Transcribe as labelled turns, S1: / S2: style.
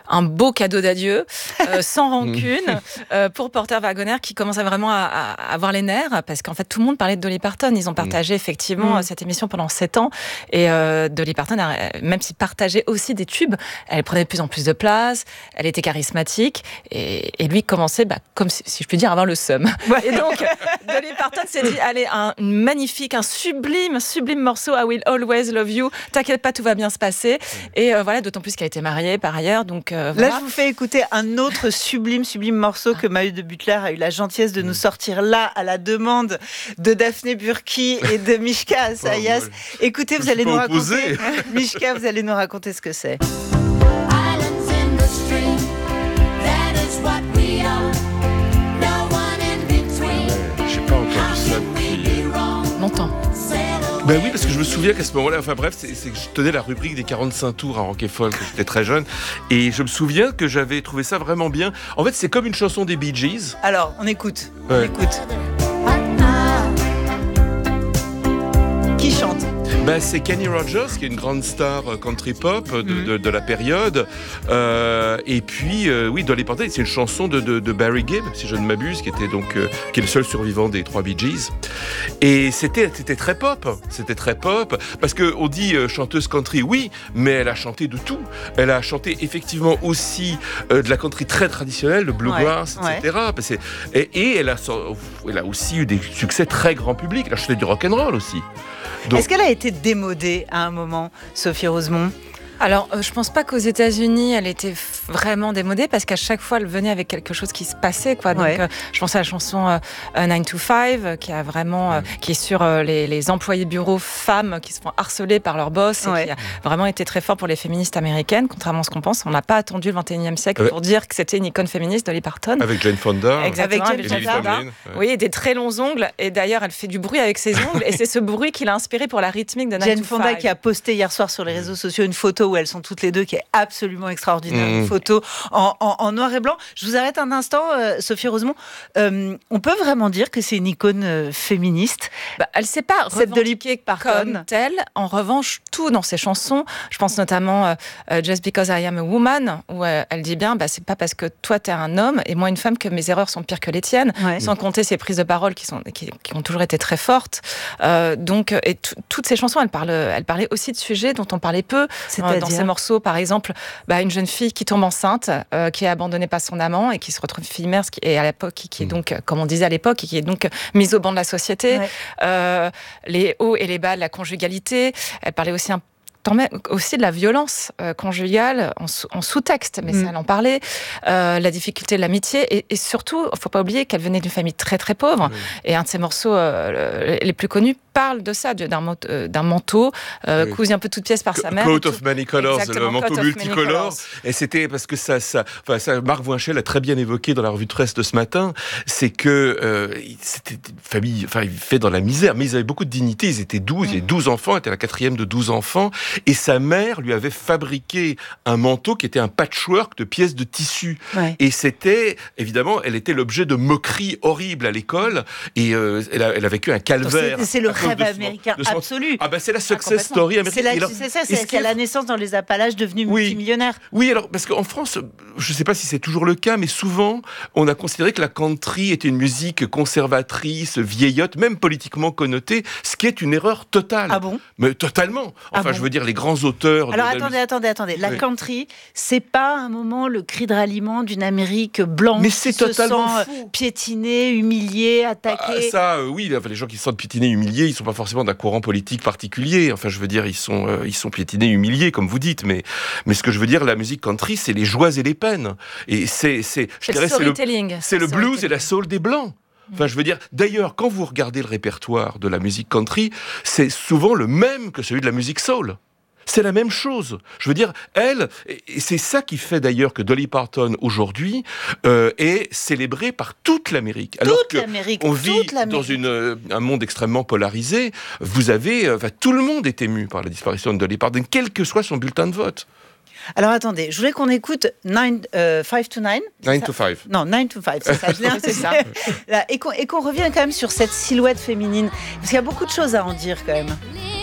S1: un beau cadeau d'adieu, sans rancune, pour Porter Wagoner, qui commence vraiment à avoir les nerfs, parce qu'en fait, tout le monde parlait de Dolly Parton. Ils ont partagé effectivement cette émission pendant 7 ans. Et Dolly Parton, même s'il partageait aussi des tubes, elle prenait de plus en plus de place, elle était charismatique, et lui commençait, comme si je puis dire, à avoir le seum. Ouais. Et donc, Dolly Parton s'est dit, allez, un sublime morceau, I Will Always Love You, t'inquiète pas, tout va bien se passer. Et voilà, d'autant plus qu'elle était mariée par ailleurs. Donc,
S2: Là,
S1: voilà.
S2: je vous fais écouter un autre sublime morceau que Maud de Butler a eu la gentillesse de nous sortir là, à la demande de Daphné Burki et de Mishka Assayas. Écoutez, vous allez nous raconter. Mishka, vous allez nous raconter ce que c'est.
S3: J'ai pas entendu ça depuis
S1: longtemps.
S3: Ben oui, parce que je me souviens qu'à ce moment-là, enfin bref, c'est que je tenais la rubrique des 45 tours à Rock et Folk quand j'étais très jeune, et je me souviens que j'avais trouvé ça vraiment bien. En fait, c'est comme une chanson des Bee Gees.
S2: Alors, on écoute.
S3: Ouais.
S2: On écoute. Qui chante ?
S3: C'est Kenny Rogers, qui est une grande star country pop de la période. Et puis, oui, Dolly Parton, c'est une chanson de Barry Gibb, si je ne m'abuse, qui est le seul survivant des 3 Bee Gees. Et c'était très pop. C'était très pop. Parce qu'on dit chanteuse country, oui, mais elle a chanté de tout. Elle a chanté effectivement aussi de la country très traditionnelle, le bluegrass, etc. Et elle a aussi eu des succès très grand public. Elle a chanté du rock'n'roll aussi. Donc,
S2: est-ce qu'elle a été démodée à un moment, Sophie Rosemont ?
S1: Alors, je pense pas qu'aux États-Unis, elle était vraiment démodée, parce qu'à chaque fois, elle venait avec quelque chose qui se passait, quoi. Donc, je pense à la chanson 9 to 5, qui a vraiment, qui est sur les employés bureaux femmes qui se font harceler par leur boss, et qui a vraiment été très fort pour les féministes américaines, contrairement à ce qu'on pense. On n'a pas attendu le 21e siècle pour dire que c'était une icône féministe, Dolly Parton.
S3: Avec Jane Fonda.
S1: Exactement,
S2: avec Jane Fonda.
S1: Oui, et des très longs ongles. Et d'ailleurs, elle fait du bruit avec ses ongles, et c'est ce bruit qui l'a inspiré pour la rythmique de 9 to 5.
S2: Jane Fonda qui a posté hier soir sur les réseaux sociaux une photo où elles sont toutes les deux, qui est absolument extraordinaire, une photo en noir et blanc. Je vous arrête un instant, Sophie Rosemont. On peut vraiment dire que c'est une icône féministe.
S1: Elle ne s'est pas revendiquée comme telle. En revanche, tout dans ses chansons, je pense notamment Just Because I Am a Woman, où elle dit bien, c'est pas parce que toi t'es un homme et moi une femme que mes erreurs sont pires que les tiennes, sans compter ses prises de parole qui ont toujours été très fortes. Et toutes ces chansons, elle parlait aussi de sujets dont on parlait peu. Dans ces morceaux, par exemple, une jeune fille qui tombe enceinte, qui est abandonnée par son amant et qui se retrouve fille mère, et à l'époque, qui est donc, comme on disait à l'époque, qui est donc mise au banc de la société. Les hauts et les bas de la conjugalité. Elle parlait aussi de la violence conjugale en sous-texte, mais ça, elle en parlait, la difficulté de l'amitié, et surtout, il ne faut pas oublier qu'elle venait d'une famille très très pauvre, et un de ses morceaux les plus connus parle de ça, d'un manteau cousu un peu toute pièce par sa mère.
S3: Coat of Many Colors,
S1: exactement,
S3: le manteau multicolore. Et c'était parce que ça, Marc Voinchel a très bien évoqué dans la revue de presse de ce matin, c'est que c'était une famille, il fait dans la misère, mais ils avaient beaucoup de dignité, ils étaient 12, il y avait 12 enfants, elle était la 4e de 12 enfants, et sa mère lui avait fabriqué un manteau qui était un patchwork de pièces de tissu. Et c'était, évidemment, elle était l'objet de moqueries horribles à l'école, et elle a vécu un calvaire.
S2: C'est le rêve américain absolu.
S3: C'est la success story américaine.
S2: C'est la naissance dans les Appalaches, devenue multimillionnaire.
S3: Oui, alors, parce qu'en France, je ne sais pas si c'est toujours le cas, mais souvent, on a considéré que la country était une musique conservatrice, vieillotte, même politiquement connotée, ce qui est une erreur totale.
S2: Ah bon ?
S3: Mais totalement. Je veux dire, les grands auteurs...
S2: Alors, attendez. La country, c'est pas un moment le cri de ralliement d'une Amérique blanche
S3: mais c'est
S2: qui se
S3: totalement
S2: sent piétinée, humiliée, attaquée.
S3: Oui, les gens qui se sentent piétinés, humiliés, ils sont pas forcément d'un courant politique particulier. Je veux dire, ils sont piétinés, humiliés, comme vous dites. Mais ce que je veux dire, la musique country, c'est les joies et les peines. Et c'est le blues et la soul des Blancs. Je veux dire, d'ailleurs, quand vous regardez le répertoire de la musique country, c'est souvent le même que celui de la musique soul. C'est la même chose. Je veux dire, elle, et c'est ça qui fait d'ailleurs que Dolly Parton, aujourd'hui, est célébrée par toute l'Amérique. Alors qu'on vit dans un monde extrêmement polarisé, vous avez... tout le monde est ému par la disparition de Dolly Parton, quel que soit son bulletin de vote.
S2: Alors attendez, je voulais qu'on écoute 5 to 9.
S3: 9 to 5.
S2: Non, 9 to 5, c'est ça.
S1: C'est ça.
S2: Et qu'on revienne quand même sur cette silhouette féminine. Parce qu'il y a beaucoup de choses à en dire quand même.